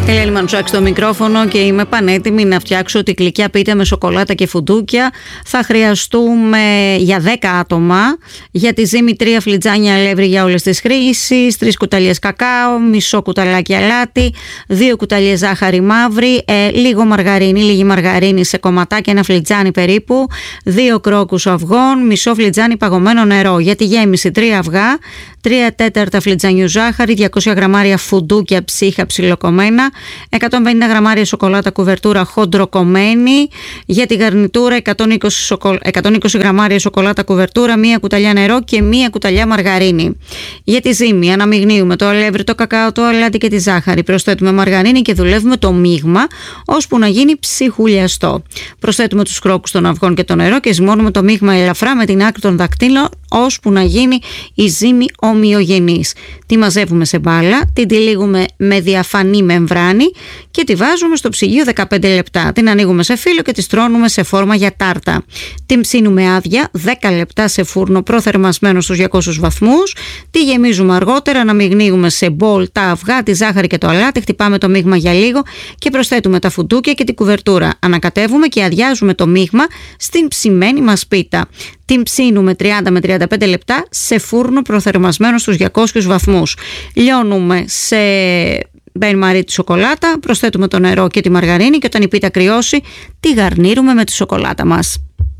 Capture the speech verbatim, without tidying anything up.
Ελένη Μανουσάκη στο μικρόφωνο και είμαι πανέτοιμη να φτιάξω τη γλυκιά πίτα με σοκολάτα και φουντούκια. Θα χρειαστούμε για δέκα άτομα για τη ζύμη τρία φλιτζάνια αλεύρι για όλες τις χρήσεις, τρεις κουταλιές κακάο, μισό κουταλάκι αλάτι, δύο κουταλιές ζάχαρη μαύρη, ε, λίγο μαργαρίνη, λίγη μαργαρίνη σε κομματάκια, ένα φλιτζάνι περίπου, δύο κρόκους αυγών, μισό φλιτζάνι παγωμένο νερό. Για τη γέμιση τρία αυγά, τρία τέταρτα φλιτζανιού ζάχαρη, διακόσια γραμμάρια φουντούκια ψύχα ψιλοκομμένα, εκατόν πενήντα γραμμάρια σοκολάτα κουβερτούρα χοντροκομμένη. Για τη γαρνιτούρα εκατόν είκοσι, σοκο... εκατόν είκοσι γραμμάρια σοκολάτα κουβερτούρα, μία κουταλιά νερό και μία κουταλιά μαργαρίνη. Για τη ζύμη αναμειγνύουμε το αλεύρι, το κακάο, το αλάτι και τη ζάχαρη. Προσθέτουμε μαργαρίνη και δουλεύουμε το μείγμα ώσπου να γίνει ψιχουλιαστό. Προσθέτουμε τους κρόκους των αυγών και το νερό και ζυμώνουμε το μείγμα ελαφρά με την άκρη των δακτύλων ώσπου να γίνει η ζύμη ομοιογενής. Τη μαζεύουμε σε μπάλα, την τυλίγουμε με διαφανή μεμβράνη και τη βάζουμε στο ψυγείο δεκαπέντε λεπτά. Την ανοίγουμε σε φύλλο και τη στρώνουμε σε φόρμα για τάρτα. Την ψήνουμε άδεια δέκα λεπτά σε φούρνο προθερμασμένο στους διακόσιους βαθμούς. Τη γεμίζουμε αργότερα, αναμειγνύουμε σε μπολ τα αυγά, τη ζάχαρη και το αλάτι, χτυπάμε το μείγμα για λίγο και προσθέτουμε τα φουντούκια και την κουβερτούρα. Ανακατεύουμε και αδειάζουμε το μείγμα στην ψημένη μας πίτα. Την ψήνουμε τριάντα με τριάντα πέντε λεπτά σε φούρνο προθερμασμένο στους διακόσιους βαθμούς. Λιώνουμε σε μπεν μαρί τη σοκολάτα, προσθέτουμε το νερό και τη μαργαρίνη και όταν η πίτα κρυώσει τη γαρνίρουμε με τη σοκολάτα μας.